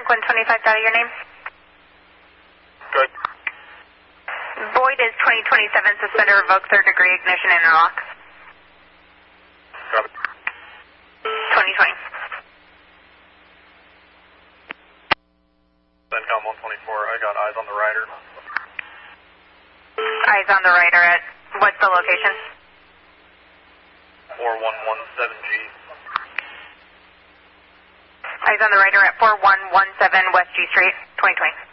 Link 125 data, your name? Good. Boyd is 2027, suspender revoked, third degree ignition interlock. Got it. 2020. CENTCOM 124, I got eyes on the rider. Eyes on the rider at, what's the location? 4117G. Eyes on the rider at 4117 West G Street, 2020.